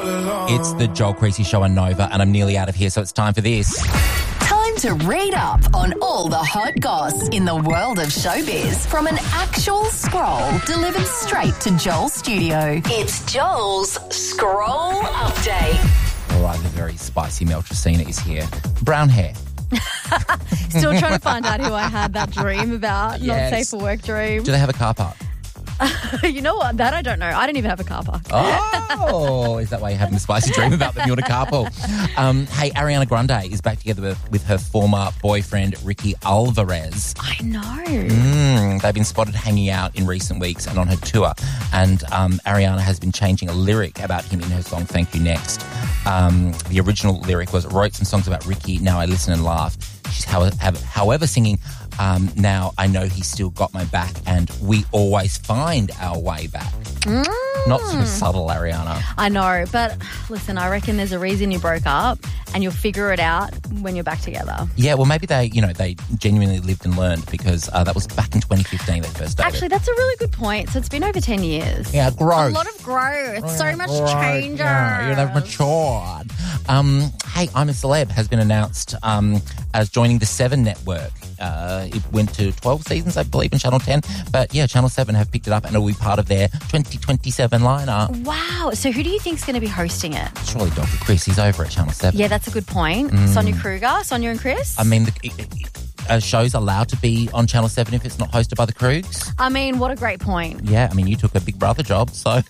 It's the Joel Creasy Show on Nova, and I'm nearly out of here, so it's time for this. Time to read up on all the hot goss in the world of showbiz from an actual scroll delivered straight to Joel's studio. It's Joel's Scroll Update. All right, the very spicy Mel Tracina is here. Brown hair. Still trying to find out who I had that dream about. Yes. Not safe for work dream. Do they have a car park? You know what? That I don't know. I don't even have a car park. Oh, is that why you're having a spicy dream about them? You want a carpool? Hey, Ariana Grande is back together with her former boyfriend, Ricky Alvarez. I know. They've been spotted hanging out in recent weeks and on her tour. And Ariana has been changing a lyric about him in her song Thank You Next. The original lyric was, wrote some songs about Ricky, now I listen and laugh. She's however singing, now I know he's still got my back and we always find our way back. Not so subtle, Ariana. I know, but listen, I reckon there's a reason you broke up and you'll figure it out when you're back together. Yeah, well, maybe they genuinely lived and learned because that was back in 2015 they first dated. Actually, that's a really good point. So it's been over 10 years. Yeah, growth. A lot of growth. So much change. Yeah, they've matured. Hey, I'm a Celeb has been announced as joining the 7 network. It went to 12 seasons, I believe, in Channel 10. But yeah, Channel 7 have picked it up and it'll be part of their 2027 lineup. Wow. So who do you think's going to be hosting it? Surely Dr. Chris, he's over at Channel 7. Yeah, that's a good point. Sonia Kruger, Sonia and Chris? I mean, a show's allowed to be on Channel 7 if it's not hosted by the Krugs. I mean, what a great point. Yeah, I mean, you took a Big Brother job, so...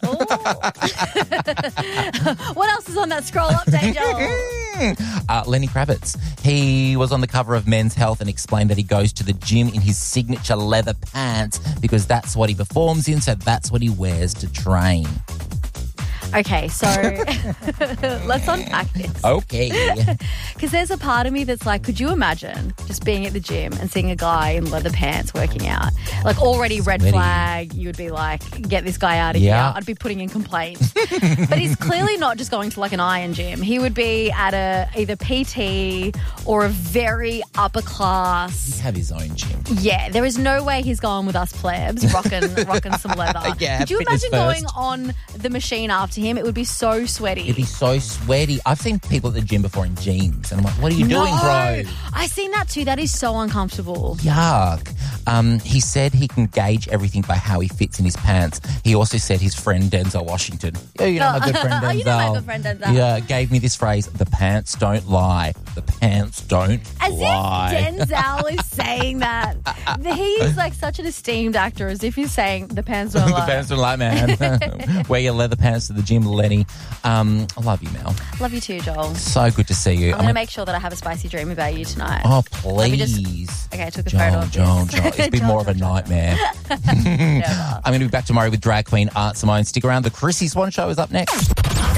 What else is on that scroll update, Joel? Lenny Kravitz. He was on the cover of Men's Health and explained that he goes to the gym in his signature leather pants because that's what he performs in, so that's what he wears to train. Okay, so let's unpack this. Okay. Because there's a part of me that's like, could you imagine just being at the gym and seeing a guy in leather pants working out? Like already red flag, you would be like, get this guy out of here. I'd be putting in complaints. But he's clearly not just going to like an iron gym. He would be at either PT or a very upper class. He'd have his own gym. Yeah, there is no way he's going with us plebs, rocking some leather. Yeah, could you imagine first. going on the machine after him? It would be so sweaty. It'd be so sweaty. I've seen people at the gym before in jeans, and I'm like, what are you doing, bro? I've seen that too. That is so uncomfortable. Yuck. He said he can gauge everything by how he fits in his pants. He also said his friend Denzel Washington, my good friend Denzel. You know my good friend Denzel. Yeah, gave me this phrase, the pants don't lie. The pants don't lie. As if Denzel is saying that. He's like such an esteemed actor, as if he's saying the pants don't lie. The pants don't lie, man. Wear your leather pants to the gym, Lenny. I love you, Mel. Love you too, Joel. So good to see you. I'm going to make sure that I have a spicy dream about you tonight. Oh, please. Okay, I took a photo of this. It's been more of a nightmare. I'm going to be back tomorrow with drag queen Art Simone. Stick around. The Chrissy Swan Show is up next.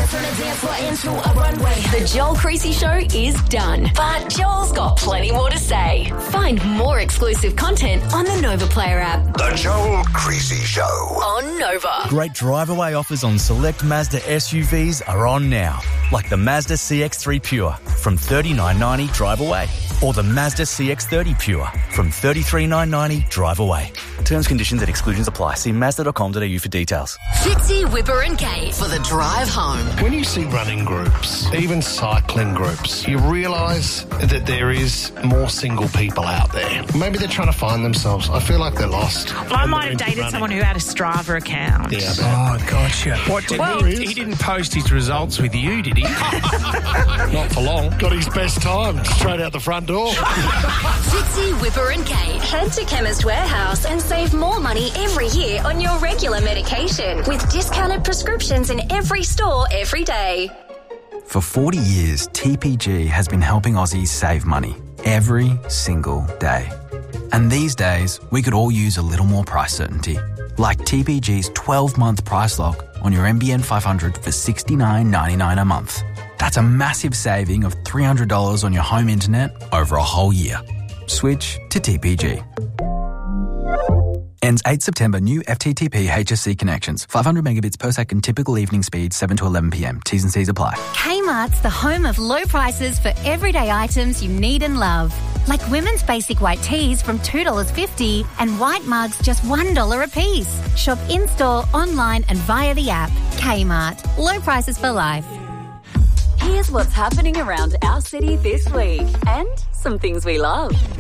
The Joel Creasy Show is done. But Joel's got plenty more to say. Find more exclusive content on the Nova Player app. The Joel Creasy Show On Nova. Great drive-away offers on select Mazda SUVs are on now, like the Mazda CX-3 Pure from $39.90 drive away, or the Mazda CX-30 Pure from $33,990 drive away. Terms, conditions and exclusions apply. See Mazda.com.au for details. Fitzy, Whipper and Kate for the drive home. When you see running groups, even cycling groups, you realise that there is more single people out there. Maybe they're trying to find themselves. I feel like they're lost. Well, I might have dated someone who had a Strava account. Yeah, Oh, gotcha. What, he didn't post his results with you, did he? not for long. Got his best time straight out the front door. Fitzy, Whipper and Kate. Head to Chemist Warehouse and save more money every year on your regular medication with discounted prescriptions in every store every day. For 40 years, TPG has been helping Aussies save money every single day. And these days, we could all use a little more price certainty. Like TPG's 12-month price lock on your NBN 500 for $69.99 a month. That's a massive saving of $300 on your home internet over a whole year. Switch to TPG. Ends 8 September. New FTTP HSC connections. 500 megabits per second. Typical evening speed 7 to 11 p.m. T's and C's apply. Kmart's the home of low prices for everyday items you need and love. like women's basic white tees from $2.50 and white mugs just $1 a piece. Shop in-store, online and via the app. Kmart. Low prices for life. Here's what's happening around our city this week and some things we love.